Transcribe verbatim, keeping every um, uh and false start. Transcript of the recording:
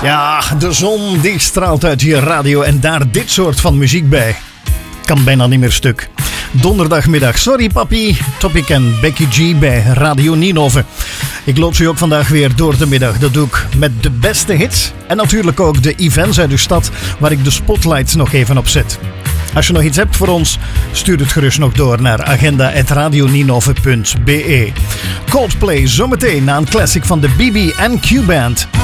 Ja, de zon die straalt uit je radio en daar dit soort van muziek bij. Kan bijna niet meer stuk. Donderdagmiddag, sorry papi, Topic en Becky G bij Radio Ninove. Ik loods u ook vandaag weer door de middag. Dat doe ik met de beste hits en natuurlijk ook de events uit uw stad waar ik de spotlights nog even op zet. Als je nog iets hebt voor ons, stuur het gerust nog door naar agenda at radioninove punt be. Coldplay zometeen na een classic van de B B en Q Band.